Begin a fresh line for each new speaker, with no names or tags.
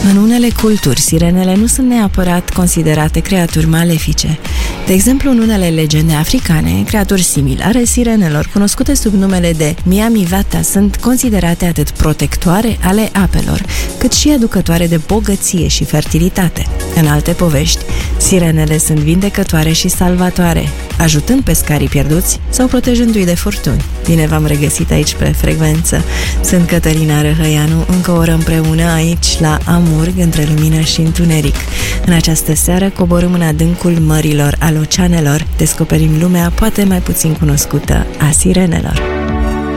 În unele culturi, sirenele nu sunt neapărat considerate creaturi malefice. De exemplu, în unele legende africane, creaturi similare sirenelor, cunoscute sub numele de Miamivata, sunt considerate atât protectoare ale apelor, cât și aducătoare de bogăție și fertilitate. În alte povești, sirenele sunt vindecătoare și salvatoare, ajutând pescarii pierduți sau protejându-i de furtuni. Bine v-am regăsit aici pe frecvență. Sunt Cătălina Răhăianu, încă o oră împreună aici la Amurg, între lumină și întuneric. În această seară coborâm în adâncul mărilor, al oceanelor, descoperim lumea poate mai puțin cunoscută a sirenelor.